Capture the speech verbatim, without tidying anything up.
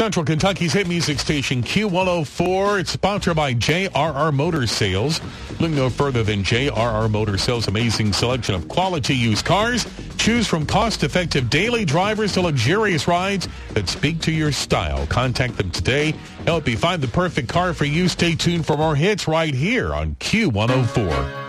Central Kentucky's hit music station, Q one oh four. It's sponsored by J R R Motor Sales. Look no further than J R R Motor Sales' amazing selection of quality used cars. Choose from cost-effective daily drivers to luxurious rides that speak to your style. Contact them today. Help you find the perfect car for you. Stay tuned for more hits right here on Q one oh four.